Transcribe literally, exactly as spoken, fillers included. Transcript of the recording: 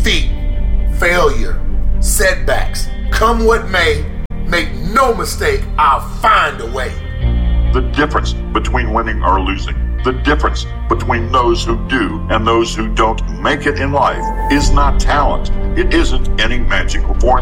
defeat, failure, setbacks, come what may, make no mistake, I'll find a way. The difference between winning or losing, the difference between those who do and those who don't make it in life is not talent. It isn't any magical formula.